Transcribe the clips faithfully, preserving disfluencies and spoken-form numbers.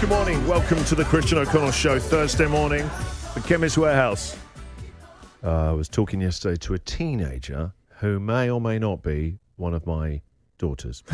Good morning. Welcome to the Christian O'Connell Show, Thursday morning, the Chemist Warehouse. Uh, I was talking yesterday to a teenager who may or may not be one of my daughters.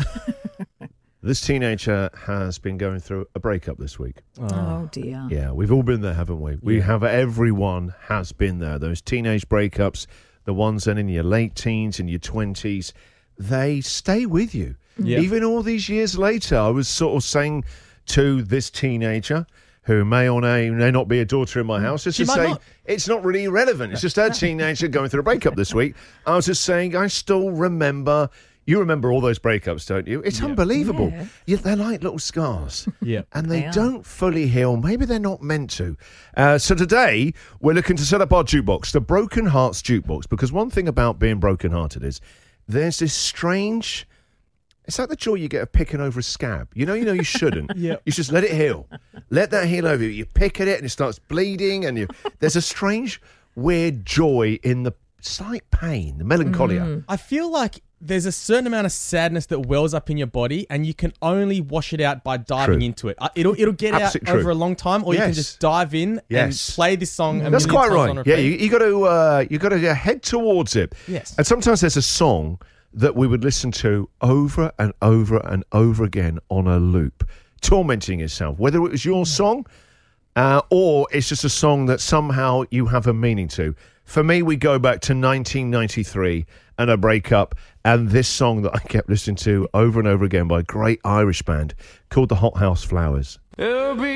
This teenager has been going through a breakup this week. Oh, oh dear. Yeah, we've all been there, haven't we? We yeah. have, everyone has been there. Those teenage breakups, the ones then in your late teens, in your twenties, they stay with you. Yeah. Even all these years later, I was sort of saying to this teenager, who may or may, may not be a daughter in my house, just She to might say, not. it's not really irrelevant. It's just a teenager going through a breakup this week. I was just saying, I still remember, you remember all those breakups, don't you? It's Yeah. unbelievable. Yeah. Yeah, they're like little scars. Yeah. And they, They are. don't fully heal. Maybe they're not meant to. Uh, so today, we're looking to set up our jukebox, the Broken Hearts Jukebox, because one thing about being brokenhearted is there's this strange... It's like the joy you get of picking over a scab. You know, you know you shouldn't. Yeah. You just let it heal. Let that heal over you. You pick at it and it starts bleeding, and you there's a strange, weird joy in the slight pain, the melancholia. Mm. I feel like there's a certain amount of sadness that wells up in your body, and you can only wash it out by diving True. into it. Uh, It'll it'll get Absolute out true. over a long time, or you can Yes. just dive in Yes. and play this song. A That's million quite times on right. repeat. Yeah, you, you got to uh, you got to head towards it. Yes. And sometimes there's a song that we would listen to over and over and over again on a loop, tormenting yourself, whether it was your song uh, or it's just a song that somehow you have a meaning to. For me, we go back to nineteen ninety-tee and a breakup, and this song that I kept listening to over and over again by a great Irish band called the Hot House Flowers. It'll be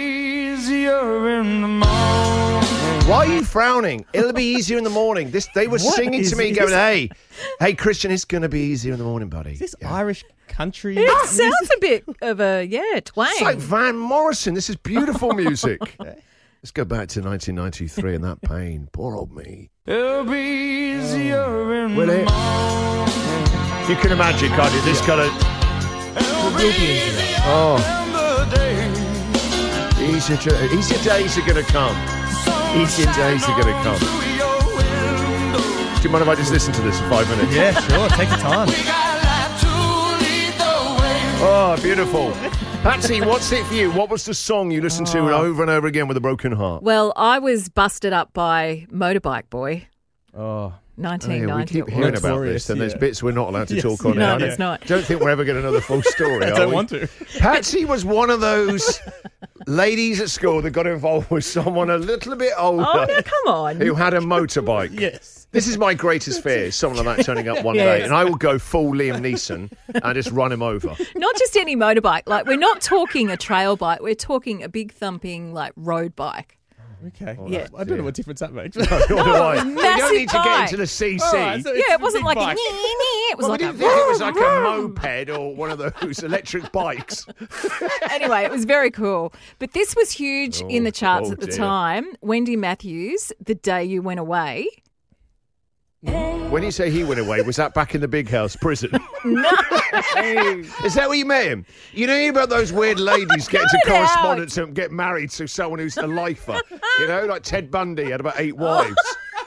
easier in the morning. Why are you frowning? It'll be easier in the morning. This they were What singing is to me, this? going, "Hey, hey, Christian, it's going to be easier in the morning, buddy." Is this Yeah. Irish country? It sounds a bit of a, yeah, twang. It's like Van Morrison. This is beautiful music. Let's go back to nineteen ninety-three and that pain. Poor old me. It'll be easier in Will the it? morning. You can imagine, can't you? This kind of It'll be easier oh, in the day. easier, jo- easier days are going to come. Easier days are going to come. Through your window. Do you mind if I just listen to this for five minutes? Yeah, sure. Take your time. We got life to lead the way. Oh, beautiful. Patsy, what's it for you? What was the song you listened to over and over again with a broken heart? Well, I was busted up by Motorbike Boy, Oh, nineteen Oh, yeah, we ninety. keep it hearing was. about Notorious, this, and there's yeah. bits we're not allowed to Yes, talk on. no, now. there's not. Don't think we're ever getting another full story. I are don't we? want to. Patsy was one of those ladies at school that got involved with someone a little bit older Oh, no, come on. who had a motorbike. Yes. This is my greatest fear, is someone like that turning up one Yes. day, and I will go full Liam Neeson and just run him over. Not just any motorbike. Like, we're not talking a trail bike. We're talking a big thumping, like, road bike. Okay. Yeah. I don't know what difference that makes. Nor do I. We don't massive need to get bike. into the C C. All right, so it's Yeah, a it wasn't big like bike. a nee, nee. It was Well, like we a didn't think it was like a vroom. moped or one of those electric bikes. Anyway, it was very cool. But this was huge in the charts oh at the dear. time. Wendy Matthews, The Day You Went Away. When you say he went away, was that back in the big house prison? No. Is that where you met him? You know about those weird ladies getting to Cut it out. correspondence and get married to someone who's a lifer? You know, like Ted Bundy had about eight wives.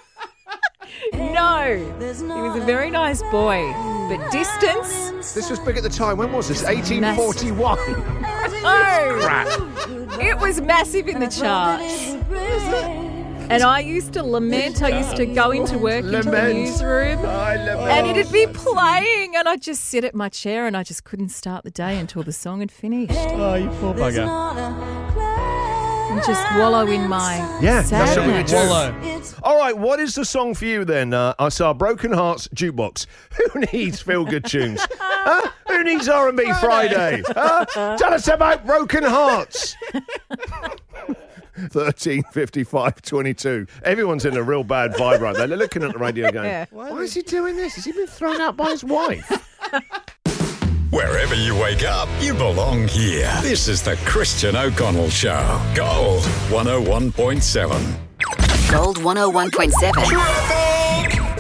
No. He was a very nice boy. But distance? This was big at the time. When was this? eighteen forty-one. Oh. Crap. It was massive in the charts. And I used to lament. I used to go into work into the Lament. newsroom. I love And it'd be playing, and I'd just sit at my chair, and I just couldn't start the day until the song had finished. Oh, you poor bugger. And just wallow in my Yeah, that's what we sadness. do. Wallow. All right, what is the song for you then? Uh, it's our Broken Hearts Jukebox. Who needs feel-good tunes? Huh? Who needs R and B Friday? Huh? Tell us about Broken Hearts. thirteen fifty-five twenty-two. Everyone's in a real bad vibe right there. They're looking at the radio going, Yeah. why is he doing this? Has he been thrown out by his wife? Wherever you wake up, you belong here. This is the Christian O'Connell Show. Gold one oh one point seven. Gold one oh one point seven.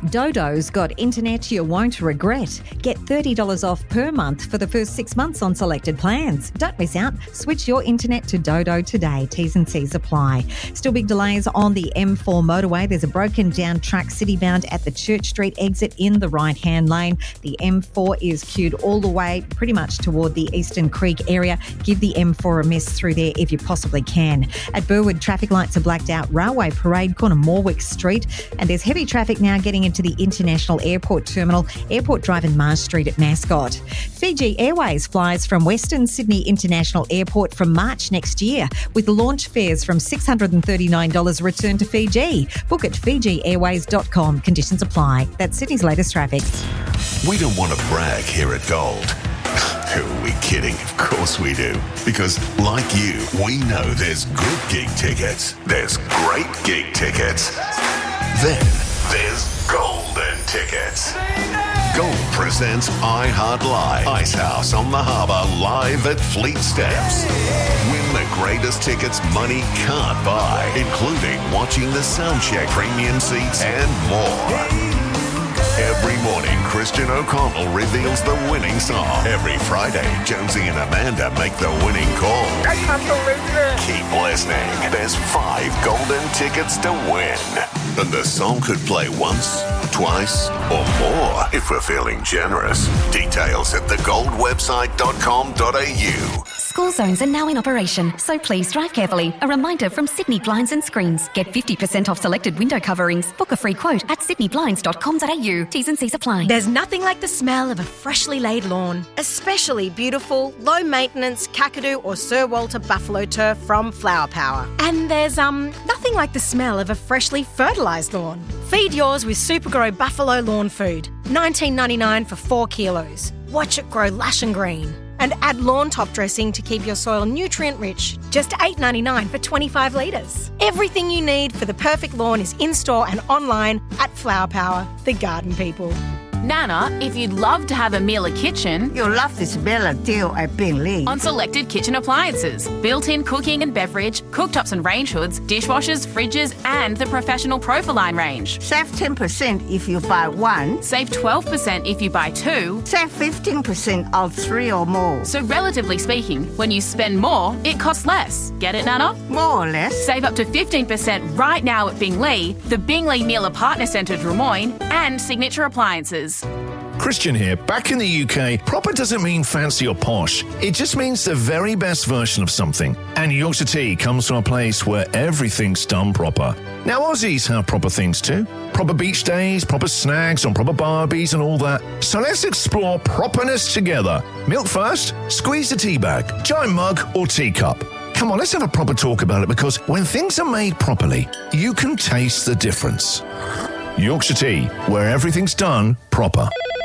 Dodo's got internet you won't regret. Get thirty dollars off per month for the first six months on selected plans. Don't miss out. Switch your internet to Dodo today. T's and C's apply. Still big delays on the M four motorway. There's a broken down truck citybound at the Church Street exit in the right-hand lane. The M four is queued all the way pretty much toward the Eastern Creek area. Give the M four a miss through there if you possibly can. At Burwood, traffic lights are blacked out. Railway Parade, corner Morwick Street. And there's heavy traffic now getting into the International Airport Terminal, Airport Drive and Mars Street at Mascot. Fiji Airways flies from Western Sydney International Airport from March next year, with launch fares from six hundred thirty-nine dollars return to Fiji. Book at fiji airways dot com. Conditions apply. That's Sydney's latest traffic. We don't want to brag here at Gold. Who are we kidding? Of course we do. Because, like you, we know there's good gig tickets. There's great gig tickets. Then there's golden tickets. Gold presents iHeart Live. Icehouse on the Harbour live at Fleet Steps. Win the greatest tickets money can't buy, including watching the soundcheck, premium seats, and more. Every morning, Christian O'Connell reveals the winning song. Every Friday, Jonesy and Amanda make the winning call. I can't believe it. Keep listening. There's five golden tickets to win. And the song could play once, twice, or more if we're feeling generous. Details at the gold website dot com dot a u. School zones are now in operation, so please drive carefully. A reminder from Sydney Blinds and Screens. Get fifty percent off selected window coverings. Book a free quote at sydney blinds dot com dot a u. T's and C's apply. There's nothing like the smell of a freshly laid lawn, especially beautiful, low-maintenance Kakadu or Sir Walter Buffalo turf from Flower Power. And there's um nothing like the smell of a freshly fertilised lawn. Feed yours with Supergrow Buffalo Lawn Food, nineteen ninety-nine for four kilos. Watch it grow lush and green. And add lawn top dressing to keep your soil nutrient-rich, just eight ninety-nine for twenty-five litres. Everything you need for the perfect lawn is in-store and online at Flower Power, the garden people. Nana, if you'd love to have a Miele kitchen, you'll love this Miele deal at Beenleigh. On selected kitchen appliances, built-in cooking and beverage, cooktops and range hoods, dishwashers, fridges, and the professional Profiline range. Save ten percent if you buy one. Save twelve percent if you buy two. Save fifteen percent of three or more. So relatively speaking, when you spend more, it costs less. Get it, Nana? More or less. Save up to fifteen percent right now at Beenleigh, the Beenleigh Miele Partner Centre Drummoyne, and Signature Appliances. Christian here. Back in the U K, proper doesn't mean fancy or posh. It just means the very best version of something. And Yorkshire Tea comes from a place where everything's done proper. Now, Aussies have proper things too. Proper beach days, proper snags on proper barbies and all that. So let's explore properness together. Milk first, squeeze the tea bag, giant mug or teacup. Come on, let's have a proper talk about it, because when things are made properly, you can taste the difference. Yorkshire Tea, where everything's done proper.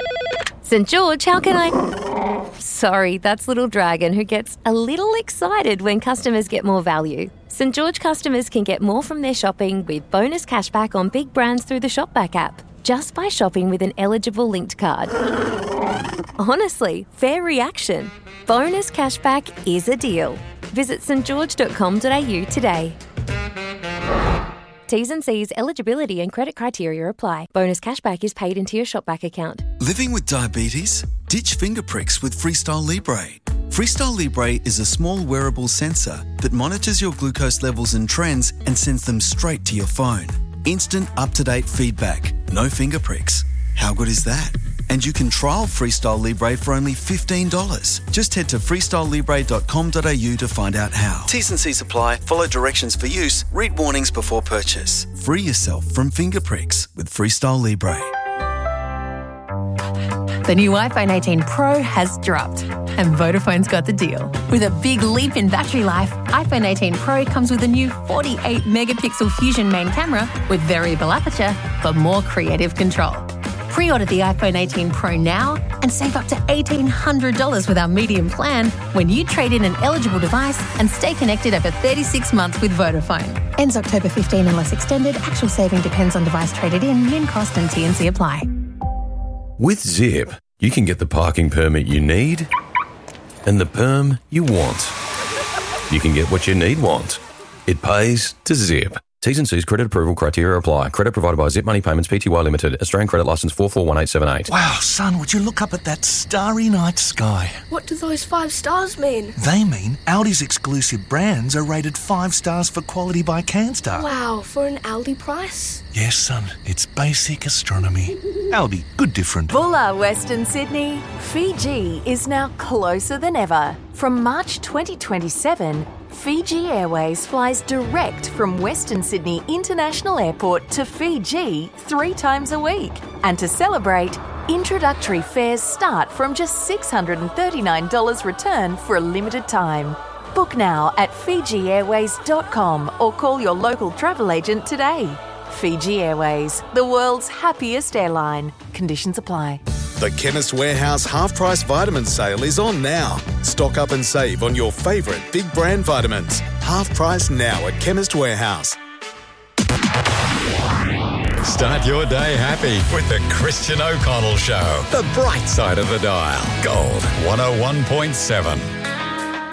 St George, how can I... Sorry, that's Little Dragon, who gets a little excited when customers get more value. St George customers can get more from their shopping with bonus cashback on big brands through the Shopback app, just by shopping with an eligible linked card. Honestly, fair reaction. Bonus cashback is a deal. Visit st george dot com dot a u today. T's and C's, eligibility and credit criteria apply. Bonus cashback is paid into your Shopback account. Living with diabetes? Ditch finger pricks with Freestyle Libre. Freestyle Libre is a small wearable sensor that monitors your glucose levels and trends and sends them straight to your phone. Instant, up-to-date feedback. No finger pricks. How good is that? And you can trial Freestyle Libre for only fifteen dollars. Just head to freestyle libre dot com dot a u to find out how. T's and C's apply. Follow directions for use. Read warnings before purchase. Free yourself from finger pricks with Freestyle Libre. The new iPhone eighteen Pro has dropped, and Vodafone's got the deal. With a big leap in battery life, iPhone eighteen Pro comes with a new forty-eight megapixel Fusion main camera with variable aperture for more creative control. Pre-order the iPhone eighteen Pro now and save up to eighteen hundred dollars with our medium plan when you trade in an eligible device and stay connected over thirty-six months with Vodafone. Ends October fifteenth unless extended. Actual saving depends on device traded in, min cost and T and C apply. With Zip, you can get the parking permit you need and the perm you want. You can get what you need want. It pays to Zip. T's and C's credit approval criteria apply. Credit provided by Zip Money Payments Pty Limited. Australian credit licence four four one eight seven eight. Wow, son, would you look up at that starry night sky? What do those five stars mean? They mean Aldi's exclusive brands are rated five stars for quality by Canstar. Wow, for an Aldi price? Yes, son, it's basic astronomy. Aldi, good different. Bulla, Western Sydney. Fiji is now closer than ever. From March twenty twenty-seven, Fiji Airways flies direct from Western Sydney International Airport to Fiji three times a week. And to celebrate, introductory fares start from just six hundred thirty-nine dollars return for a limited time. Book now at fiji airways dot com or call your local travel agent today. Fiji Airways, the world's happiest airline. Conditions apply. The Chemist Warehouse half-price vitamin sale is on now. Stock up and save on your favourite big brand vitamins. Half price now at Chemist Warehouse. Start your day happy with the Christian O'Connell Show. The bright side of the dial. Gold one oh one point seven.